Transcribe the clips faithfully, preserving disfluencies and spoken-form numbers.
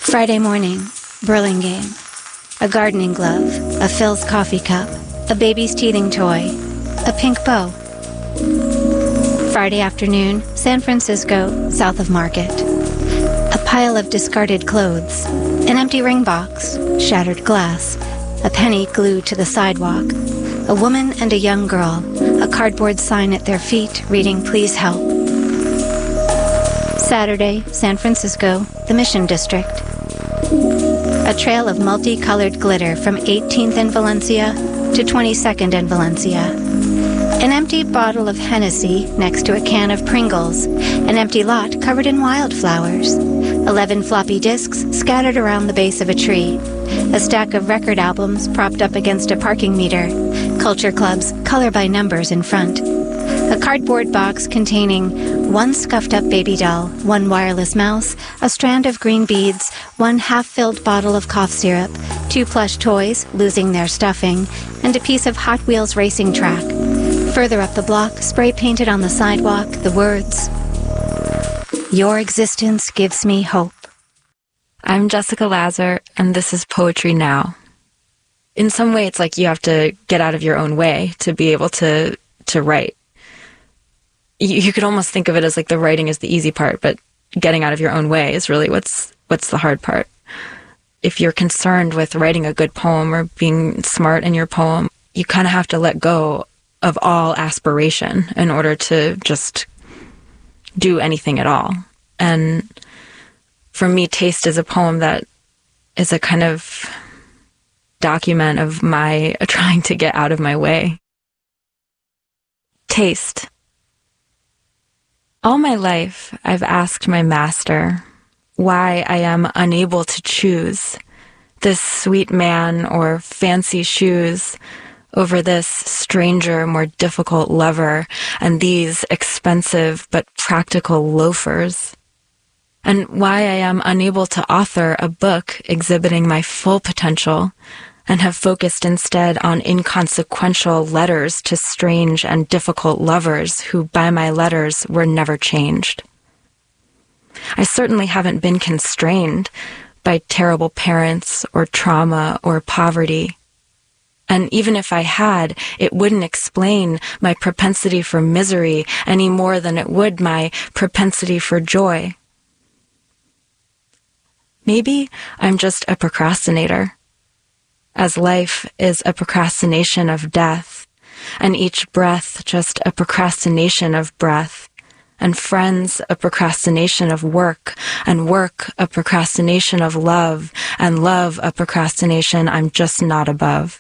Friday morning, Burlingame. A gardening glove, a Phil's coffee cup, a baby's teething toy, a pink bow. Friday afternoon, San Francisco, south of Market. A pile of discarded clothes, an empty ring box, shattered glass, a penny glued to the sidewalk, a woman and a young girl, a cardboard sign at their feet reading "Please help." Saturday, San Francisco, the Mission District. A trail of multicolored glitter from eighteenth and Valencia to twenty-second and Valencia. An empty bottle of Hennessy next to a can of Pringles. An empty lot covered in wildflowers. Eleven floppy disks scattered around the base of a tree. A stack of record albums propped up against a parking meter. Culture Club's color by numbers in front. A cardboard box containing one scuffed-up baby doll, one wireless mouse, a strand of green beads, one half-filled bottle of cough syrup, two plush toys, losing their stuffing, and a piece of Hot Wheels racing track. Further up the block, spray-painted on the sidewalk, the words, "Your existence gives me hope." I'm Jessica Lazar, and this is Poetry Now. In some way, it's like you have to get out of your own way to be able to, to write. You, you could almost think of it as like the writing is the easy part, but getting out of your own way is really what's what's the hard part. If you're concerned with writing a good poem or being smart in your poem, you kind of have to let go of all aspiration in order to just do anything at all. And for me, Taste is a poem that is a kind of document of my trying to get out of my way. Taste. All my life, I've asked my master why I am unable to choose this sweet man or fancy shoes over this stranger, more difficult lover and these expensive but practical loafers, and why I am unable to author a book exhibiting my full potential and have focused instead on inconsequential letters to strange and difficult lovers who by my letters were never changed. I certainly haven't been constrained by terrible parents or trauma or poverty. And even if I had, it wouldn't explain my propensity for misery any more than it would my propensity for joy. Maybe I'm just a procrastinator, as life is a procrastination of death, and each breath just a procrastination of breath, and friends a procrastination of work, and work a procrastination of love, and love a procrastination I'm just not above.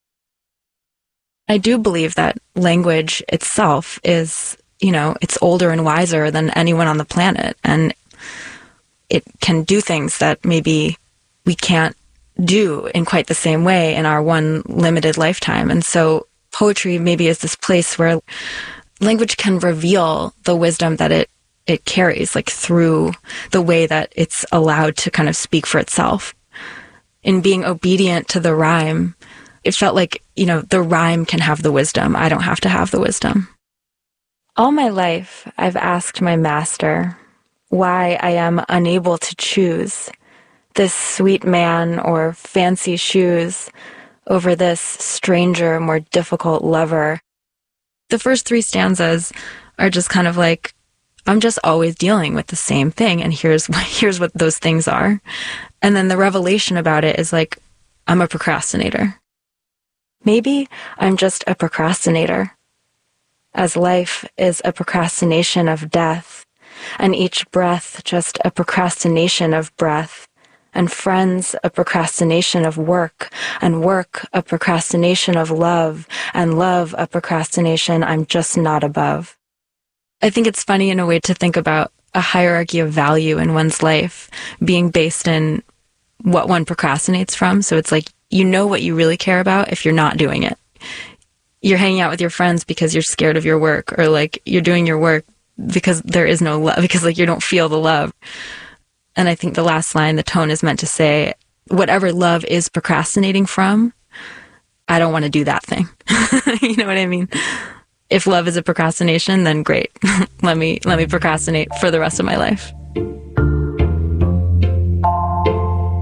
I do believe that language itself is, you know, it's older and wiser than anyone on the planet, and it can do things that maybe we can't do in quite the same way in our one limited lifetime. And so poetry maybe is this place where language can reveal the wisdom that it, it carries, like through the way that it's allowed to kind of speak for itself. In being obedient to the rhyme, it felt like, you know, the rhyme can have the wisdom. I don't have to have the wisdom. All my life, I've asked my master why I am unable to choose this sweet man or fancy shoes over this stranger, more difficult lover. The first three stanzas are just kind of like, I'm just always dealing with the same thing, and here's here's what those things are. And then the revelation about it is like, I'm a procrastinator. Maybe I'm just a procrastinator, as life is a procrastination of death, and each breath just a procrastination of breath, and friends a procrastination of work, and work a procrastination of love, and love a procrastination I'm just not above. I think it's funny in a way to think about a hierarchy of value in one's life being based in what one procrastinates from. So it's like, you know what you really care about if you're not doing it. You're hanging out with your friends because you're scared of your work, or like you're doing your work because there is no love, because like you don't feel the love. And I think the last line, the tone is meant to say, whatever love is procrastinating from, I don't want to do that thing. You know what I mean? If love is a procrastination, then great. let me let me procrastinate for the rest of my life.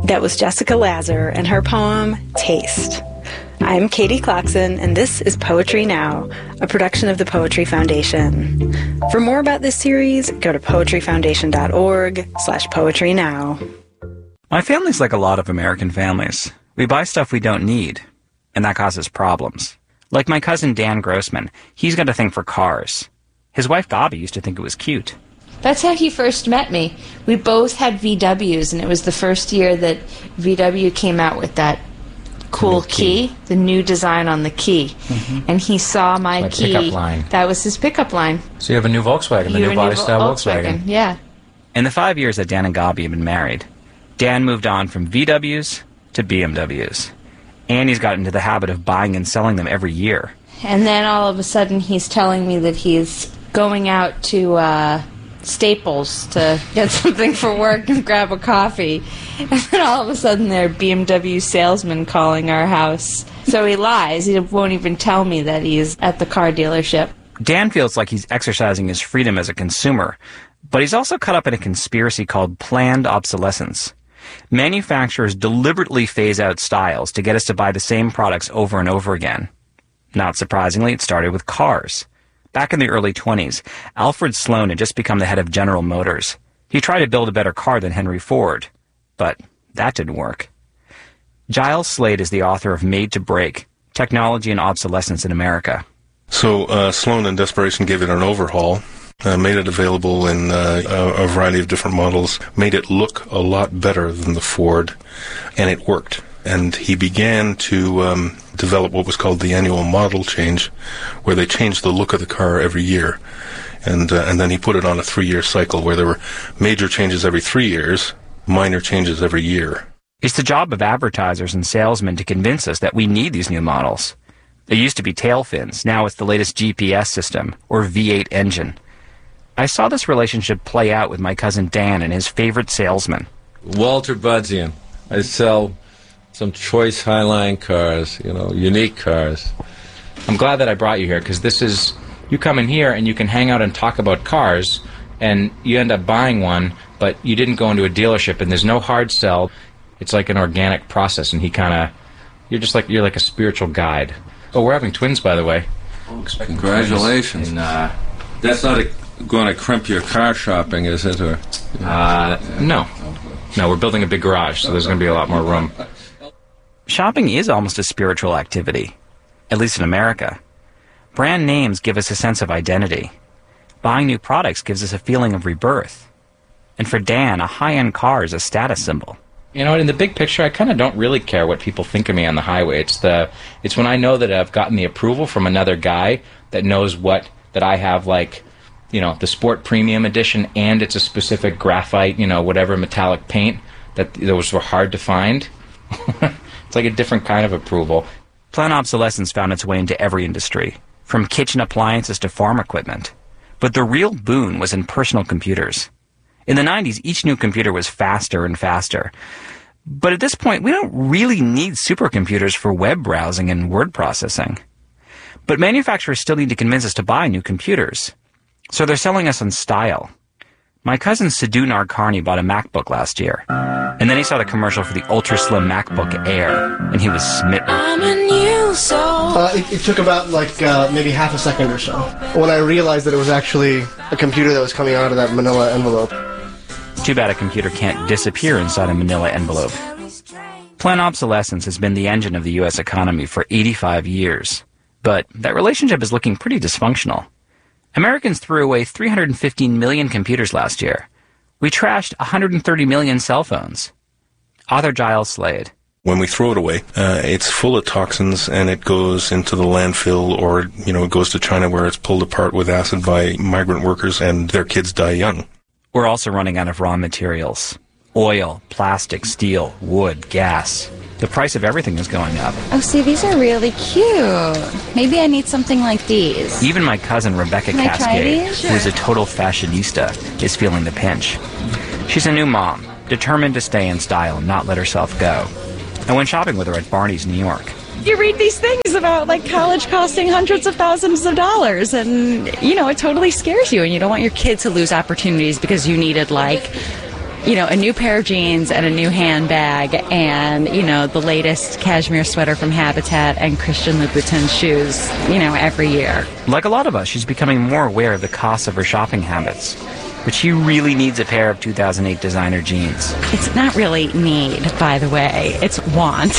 That was Jessica Lazar and her poem, Taste. I'm Katie Clarkson, and this is Poetry Now, a production of the Poetry Foundation. For more about this series, go to poetryfoundation.org slash poetry now. My family's like a lot of American families. We buy stuff we don't need, and that causes problems. Like my cousin Dan Grossman, he's got a thing for cars. His wife Gabi used to think it was cute. That's how he first met me. We both had V Ws, and it was the first year that V W came out with that cool key. key, the new design on the key. Mm-hmm. And he saw my, my key. Pickup line. That was his pickup line. So you have a new Volkswagen, the you new body style Volkswagen. Volkswagen. Yeah. In the five years that Dan and Gabi have been married, Dan moved on from V Ws to B M Ws. And he's got into the habit of buying and selling them every year. And then all of a sudden he's telling me that he's going out to uh, Staples to get something for work and grab a coffee. And then all of a sudden there are B M W salesmen calling our house. So he lies. He won't even tell me that he's at the car dealership. Dan feels like he's exercising his freedom as a consumer, but he's also caught up in a conspiracy called planned obsolescence. Manufacturers deliberately phase out styles to get us to buy the same products over and over again. Not surprisingly, it started with cars. Back in the early twenties, Alfred Sloan had just become the head of General Motors. He tried to build a better car than Henry Ford, but that didn't work. Giles Slade is the author of Made to Break, Technology and Obsolescence in America. So uh, Sloan in desperation gave it an overhaul, uh, made it available in uh, a, a variety of different models, made it look a lot better than the Ford, and it worked. And he began to um, develop what was called the annual model change, where they changed the look of the car every year. And uh, and then he put it on a three-year cycle where there were major changes every three years, minor changes every year. It's the job of advertisers and salesmen to convince us that we need these new models. It used to be tail fins. Now it's the latest G P S system, or V eight engine. I saw this relationship play out with my cousin Dan and his favorite salesman. Walter Budzian. I sell some choice Highline cars, you know, unique cars. I'm glad that I brought you here, because this is, you come in here and you can hang out and talk about cars, and you end up buying one, but you didn't go into a dealership, and there's no hard sell. It's like an organic process, and he kind of, you're just like, you're like a spiritual guide. Oh, we're having twins, by the way. Oh, congratulations. And, uh, That's not going to crimp your car shopping, is it? Or, uh, no. No, we're building a big garage, so there's going to be a lot more room. Shopping is almost a spiritual activity, at least in America. Brand names give us a sense of identity. Buying new products gives us a feeling of rebirth. And for Dan, a high-end car is a status symbol. You know, in the big picture, I kind of don't really care what people think of me on the highway. It's the, it's when I know that I've gotten the approval from another guy that knows what, that I have, like, you know, the Sport Premium Edition, and it's a specific graphite, you know, whatever metallic paint, that those were hard to find. It's like a different kind of approval. Planned obsolescence found its way into every industry, from kitchen appliances to farm equipment. But the real boon was in personal computers. In the nineties, each new computer was faster and faster. But at this point, we don't really need supercomputers for web browsing and word processing. But manufacturers still need to convince us to buy new computers. So they're selling us on style. My cousin Sidhu Narkarni bought a MacBook last year. And then he saw the commercial for the ultra-slim MacBook Air, and he was smitten. I'm a new soul. Uh, it, it took about, like, uh, maybe half a second or so when I realized that it was actually a computer that was coming out of that manila envelope. Too bad a computer can't disappear inside a manila envelope. Planned obsolescence has been the engine of the U S economy for eighty-five years. But that relationship is looking pretty dysfunctional. Americans threw away three hundred fifteen million computers last year. We trashed one hundred thirty million cell phones. Author Giles Slade. When we throw it away, uh, it's full of toxins, and it goes into the landfill, or, you know, it goes to China where it's pulled apart with acid by migrant workers, and their kids die young. We're also running out of raw materials. Oil, plastic, steel, wood, gas. The price of everything is going up. Oh, see, these are really cute. Maybe I need something like these. Even my cousin Rebecca Can Cascade, who is a total fashionista, is feeling the pinch. She's a new mom, determined to stay in style and not let herself go. I went shopping with her at Barney's, New York. You read these things about, like, college costing hundreds of thousands of dollars, and, you know, it totally scares you, and you don't want your kid to lose opportunities because you needed, like, you know, a new pair of jeans and a new handbag and, you know, the latest cashmere sweater from Habitat and Christian Louboutin shoes, you know, every year. Like a lot of us, she's becoming more aware of the costs of her shopping habits. But she really needs a pair of two thousand eight designer jeans. It's not really need, by the way. It's want.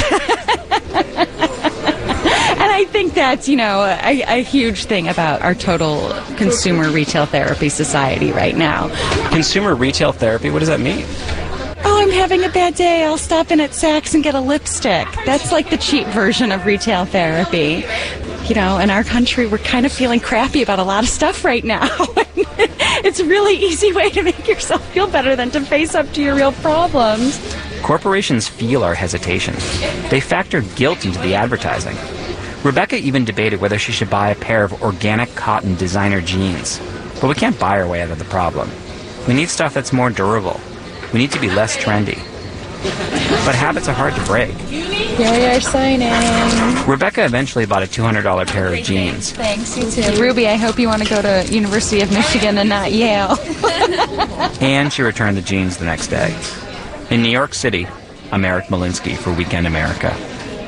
And I think that's, you know, a, a huge thing about our total consumer retail therapy society right now. Consumer retail therapy? What does that mean? Oh, I'm having a bad day. I'll stop in at Saks and get a lipstick. That's like the cheap version of retail therapy. You know, in our country, we're kind of feeling crappy about a lot of stuff right now. It's a really easy way to make yourself feel better than to face up to your real problems. Corporations feel our hesitation. They factor guilt into the advertising. Rebecca even debated whether she should buy a pair of organic cotton designer jeans. But we can't buy our way out of the problem. We need stuff that's more durable. We need to be less trendy. But habits are hard to break. Here we are signing. Rebecca eventually bought a two hundred dollars pair of jeans. Thanks, you too. Ruby, I hope you want to go to University of Michigan and not Yale. And she returned the jeans the next day. In New York City, I'm Eric Malinsky for Weekend America.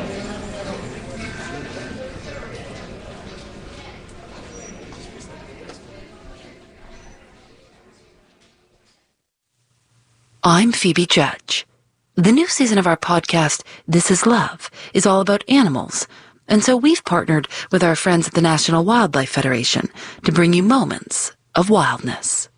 I'm Phoebe Judge. The new season of our podcast, This Is Love, is all about animals, and so we've partnered with our friends at the National Wildlife Federation to bring you moments of wildness.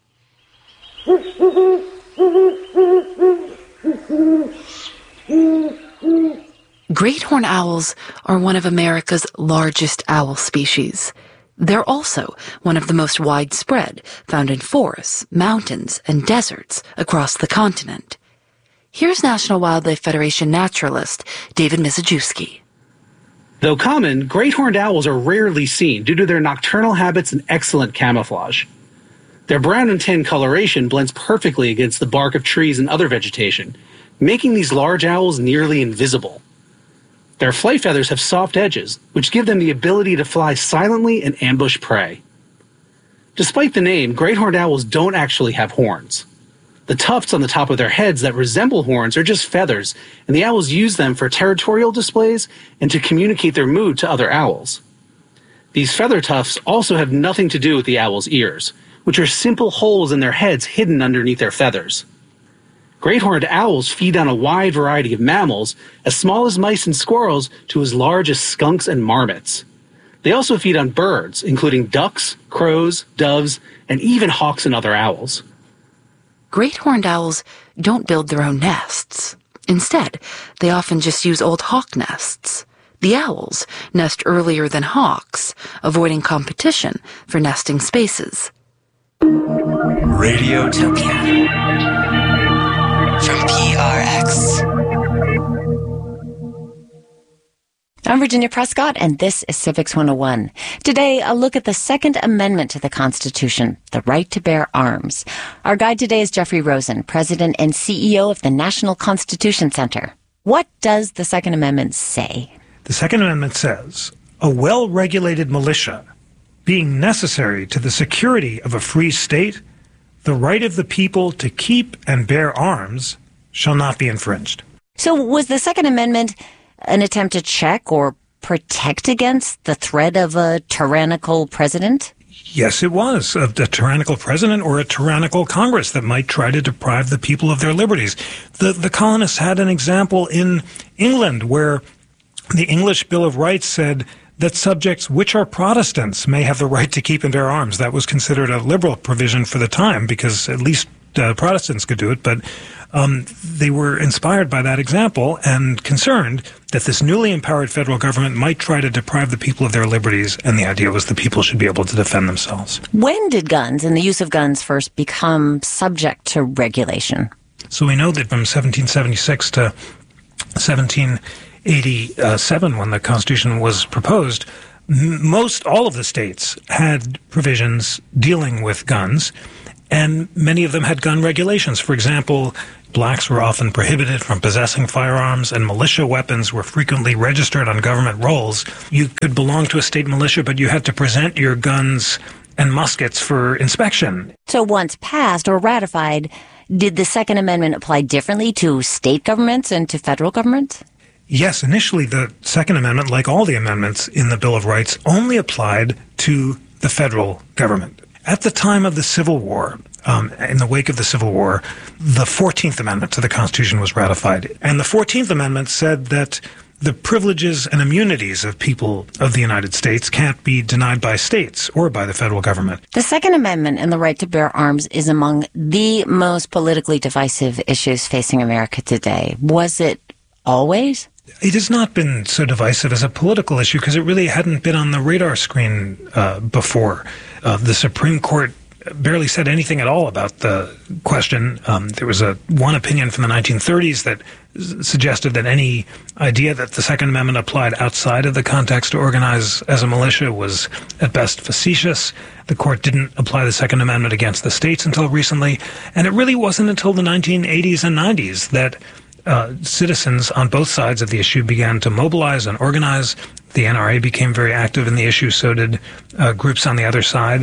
Great horned owls are one of America's largest owl species. They're also one of the most widespread, found in forests, mountains, and deserts across the continent. Here's National Wildlife Federation naturalist David Mizejewski. Though common, great horned owls are rarely seen due to their nocturnal habits and excellent camouflage. Their brown and tan coloration blends perfectly against the bark of trees and other vegetation, making these large owls nearly invisible. Their flight feathers have soft edges, which give them the ability to fly silently and ambush prey. Despite the name, great horned owls don't actually have horns. The tufts on the top of their heads that resemble horns are just feathers, and the owls use them for territorial displays and to communicate their mood to other owls. These feather tufts also have nothing to do with the owl's ears, which are simple holes in their heads hidden underneath their feathers. Great horned owls feed on a wide variety of mammals, as small as mice and squirrels to as large as skunks and marmots. They also feed on birds, including ducks, crows, doves, and even hawks and other owls. Great horned owls don't build their own nests. Instead, they often just use old hawk nests. The owls nest earlier than hawks, avoiding competition for nesting spaces. Radiotopia from P R X. I'm Virginia Prescott, and this is Civics one oh one. Today, a look at the Second Amendment to the Constitution, the right to bear arms. Our guide today is Jeffrey Rosen, President and C E O of the National Constitution Center. What does the Second Amendment say? The Second Amendment says, a well-regulated militia, being necessary to the security of a free state, the right of the people to keep and bear arms shall not be infringed. So was the Second Amendment an attempt to check or protect against the threat of a tyrannical president? Yes, it was. A, a tyrannical president or a tyrannical Congress that might try to deprive the people of their liberties. The, the colonists had an example in England where the English Bill of Rights said that subjects which are Protestants may have the right to keep and bear arms. That was considered a liberal provision for the time because at least uh, Protestants could do it, but um, they were inspired by that example and concerned that this newly empowered federal government might try to deprive the people of their liberties, and the idea was the people should be able to defend themselves. When did guns and the use of guns first become subject to regulation? So we know that from seventeen seventy-six to seventeen eighty-seven, when the Constitution was proposed, m- most all of the states had provisions dealing with guns, and many of them had gun regulations. For example, blacks were often prohibited from possessing firearms, and militia weapons were frequently registered on government rolls. You could belong to a state militia, but you had to present your guns and muskets for inspection. So once passed or ratified, Did the Second Amendment apply differently to state governments and to federal governments? Yes, initially the Second Amendment, like all the amendments in the Bill of Rights, only applied to the federal government. At the time of the Civil War, um, in the wake of the Civil War, the fourteenth Amendment to the Constitution was ratified. And the fourteenth Amendment said that the privileges and immunities of people of the United States can't be denied by states or by the federal government. The Second Amendment and the right to bear arms is among the most politically divisive issues facing America today. Was it always? It has not been so divisive as a political issue because it really hadn't been on the radar screen uh, before. Uh, the Supreme Court barely said anything at all about the question. Um, there was a one opinion from the nineteen thirties that s- suggested that any idea that the Second Amendment applied outside of the context to organize as a militia was at best facetious. The court didn't apply the Second Amendment against the states until recently, and it really wasn't until the nineteen eighties and nineties that Uh, citizens on both sides of the issue began to mobilize and organize. The N R A became very active in the issue, so did uh, groups on the other side.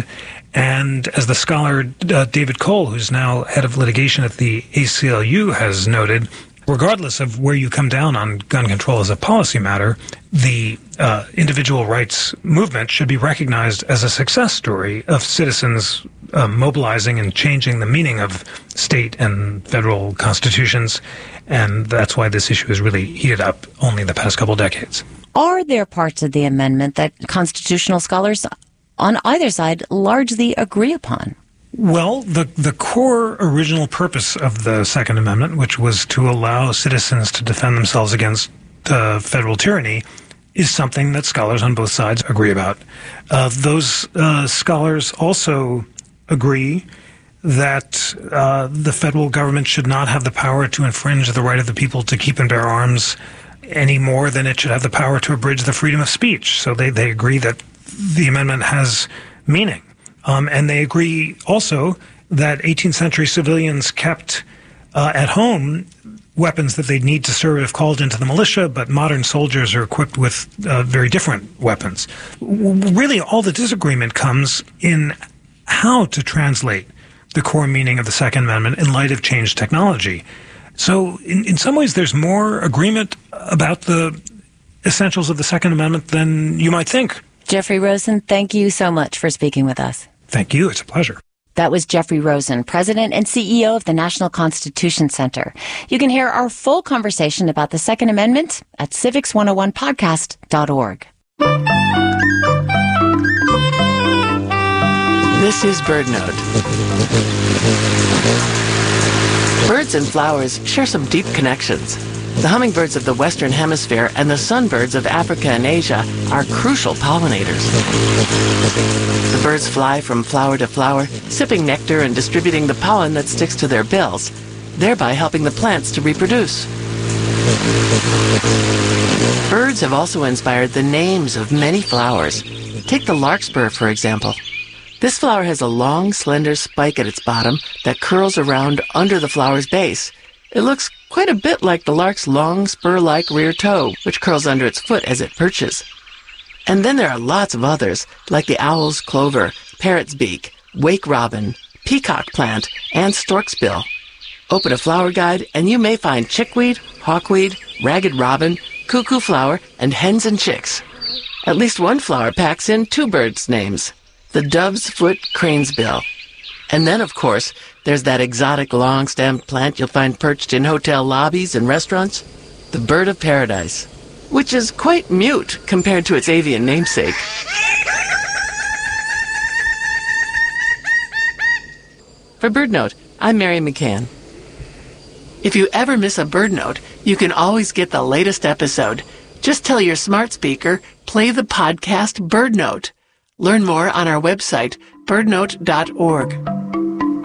And as the scholar uh, David Cole, who's now head of litigation at the A C L U, has noted, regardless of where you come down on gun control as a policy matter, the uh, individual rights movement should be recognized as a success story of citizens uh, mobilizing and changing the meaning of state and federal constitutions. And that's why this issue has really heated up only in the past couple decades. Are there parts of the amendment that constitutional scholars on either side largely agree upon? Well, the, the core original purpose of the Second Amendment, which was to allow citizens to defend themselves against uh, federal tyranny, is something that scholars on both sides agree about. Uh, those uh, scholars also agree that uh, the federal government should not have the power to infringe the right of the people to keep and bear arms any more than it should have the power to abridge the freedom of speech. So they, they agree that the amendment has meaning. Um, and they agree also that eighteenth century civilians kept uh, at home weapons that they'd need to serve if called into the militia, but modern soldiers are equipped with uh, very different weapons. Really, all the disagreement comes in how to translate the core meaning of the Second Amendment in light of changed technology. So in, in some ways, there's more agreement about the essentials of the Second Amendment than you might think. Jeffrey Rosen, thank you so much for speaking with us. Thank you. It's a pleasure. That was Jeffrey Rosen, President and C E O of the National Constitution Center. You can hear our full conversation about the Second Amendment at civics one oh one podcast dot org. This is BirdNote. Birds and flowers share some deep connections. The hummingbirds of the Western Hemisphere and the sunbirds of Africa and Asia are crucial pollinators. The birds fly from flower to flower, sipping nectar and distributing the pollen that sticks to their bills, thereby helping the plants to reproduce. Birds have also inspired the names of many flowers. Take the larkspur, for example. This flower has a long, slender spike at its bottom that curls around under the flower's base. It looks quite a bit like the lark's long, spur-like rear toe, which curls under its foot as it perches. And then there are lots of others, like the owl's clover, parrot's beak, wake robin, peacock plant, and stork's bill. Open a flower guide, and you may find chickweed, hawkweed, ragged robin, cuckoo flower, and hens and chicks. At least one flower packs in two birds' names. The dove's foot cranesbill. And then, of course, there's that exotic long-stemmed plant you'll find perched in hotel lobbies and restaurants, the bird of paradise, which is quite mute compared to its avian namesake. For BirdNote, I'm Mary McCann. If you ever miss a BirdNote, you can always get the latest episode. Just tell your smart speaker, play the podcast BirdNote. Learn more on our website, bird note dot org.